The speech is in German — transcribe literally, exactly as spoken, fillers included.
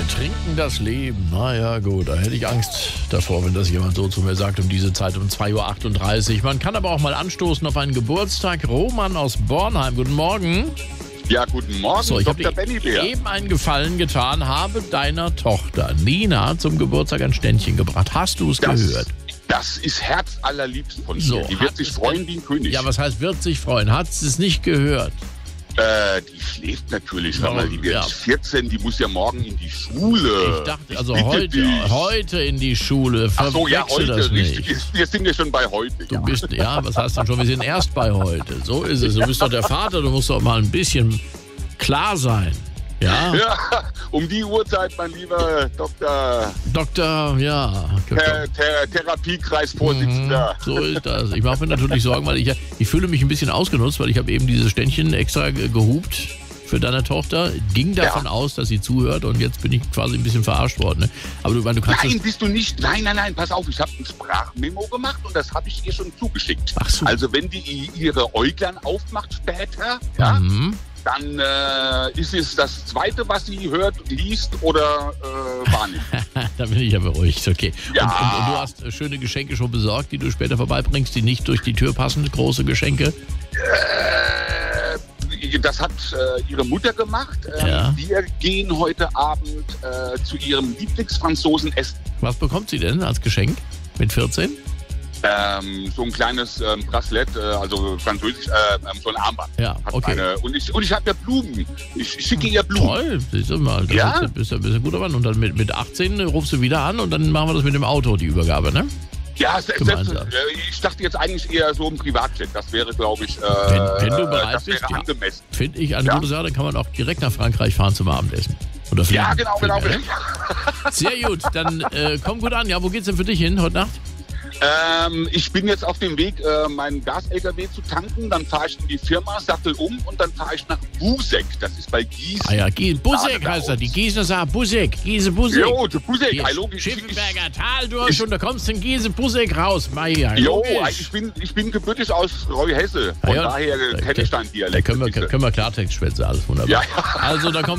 trinken das Leben. Naja, gut, da hätte ich Angst davor, wenn das jemand so zu mir sagt um diese Zeit um zwei Uhr achtunddreißig. Man kann aber auch mal anstoßen auf einen Geburtstag. Roman aus Bornheim, guten Morgen. Ja, guten Morgen, So, ich habe Doktor dir Bennybär. eben einen Gefallen getan, habe deiner Tochter Nina zum Geburtstag ein Ständchen gebracht. Hast du es gehört? Das ist herzallerliebst von So, dir. Die hat wird sich es freuen denn- wie ein König. Ja, was heißt, wird sich freuen? Hat sie es nicht gehört? Äh, die schläft natürlich. Hör mal, die wird Ja. vierzehn, die muss ja morgen in die Schule. Ich dachte, also bitte heute, dich. heute in die Schule. Ach so, ja, Verwechsel heute, das richtig. nicht. Wir sind ja schon bei heute. Du ja. bist, ja, was heißt denn schon? Wir sind erst bei heute. So ist es. Du bist doch der Vater, du musst doch mal ein bisschen klar sein. Ja? Ja, um die Uhrzeit, mein lieber Doktor Doktor, ja. Ther Ther Therapiekreisvorsitzender. So ist das. Ich mache mir natürlich Sorgen, weil ich, ich fühle mich ein bisschen ausgenutzt, weil ich habe eben dieses Ständchen extra ge- gehupt für deine Tochter. Ging davon Ja. aus, dass sie zuhört und jetzt bin ich quasi ein bisschen verarscht worden. Ne? Aber du, du kannst Nein, das, bist du nicht. Nein, nein, nein, pass auf, ich habe ein Sprachmemo gemacht und das habe ich ihr schon zugeschickt. Ach so. Also wenn die ihre Äuglein aufmacht später, ja, Mhm. dann äh, ist es das Zweite, was sie hört, liest oder äh, wahrnimmt. Da bin ich ja beruhigt, okay. Ja. Und, und, und du hast äh, schöne Geschenke schon besorgt, die du später vorbeibringst, die nicht durch die Tür passen, große Geschenke? Äh, das hat äh, ihre Mutter gemacht. Ähm, Ja. Wir gehen heute Abend äh, zu ihrem Lieblingsfranzosen essen. Was bekommt sie denn als Geschenk mit vierzehn? Ähm, so ein kleines ähm, Bracelet, äh, also französisch, äh, ähm, so ein Armband. Ja, Hat okay. Eine, und ich, und ich habe ja Blumen. Ich schicke ihr Blumen. Toll, siehst du mal. Das Ja? ist, bist du bist ein guter Mann. Und dann mit, mit achtzehn rufst du wieder an und dann machen wir das mit dem Auto, die Übergabe, ne? Ja, se- Gemeinsam. selbst, äh, ich dachte jetzt eigentlich eher so ein Privatjet. Das wäre, glaube ich, äh, Wenn- wenn du bereit das wäre bist, ja. angemessen. Finde ich eine Ja. gute Sache, dann kann man auch direkt nach Frankreich fahren zum Abendessen. Oder fliegen. Ja, genau, genau. Fliegen, genau. ne? Sehr gut, dann äh, komm gut an. Ja, wo geht's denn für dich hin heute Nacht? Ähm, ich bin jetzt auf dem Weg, äh, meinen Gas-L K W zu tanken. Dann fahre ich in die Firma, sattel um und dann fahre ich nach Busek. Das ist bei Gießen. Ah ja, Gie- Busek Gerade heißt bei er. Die uns. Gießener sagen Busek. Giese Busek. Jo, zu Busek. Hier, Hallo, ich- Schiffenberger Tal durch ich- und da kommst du in Giese Busek raus. Mei, ja, Jo, logisch. ich bin, ich bin gebürtig aus Reuhesse. Von Ah ja, daher da- kenne ich deinen Da Dialekt. können wir, Bitte. können wir Klartext schwätzen, alles wunderbar. Ja, ja. Also da kommt